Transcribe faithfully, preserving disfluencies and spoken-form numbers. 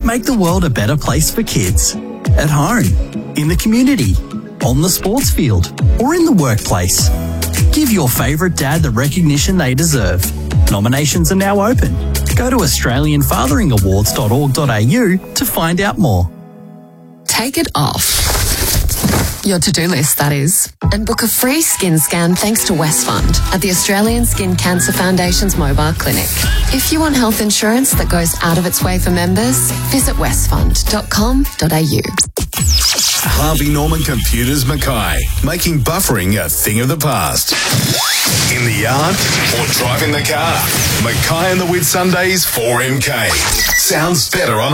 make the world a better place for kids. At home, in the community, on the sports field, or in the workplace. Give your favourite dad the recognition they deserve. Nominations are now open. Go to australian fathering awards dot org dot a u to find out more. Take it off your to-do list, that is, and book a free skin scan thanks to Westfund at the Australian Skin Cancer Foundation's mobile clinic. If you want health insurance that goes out of its way for members, visit westfund dot com dot a u. Harvey Norman Computers Mackay, making buffering a thing of the past. In the yard or driving the car, Mackay and the Whitsundays four M K. Sounds better on